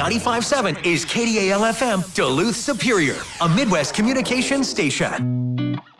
95.7 is KDAL FM, Duluth Superior, a Midwest communications station.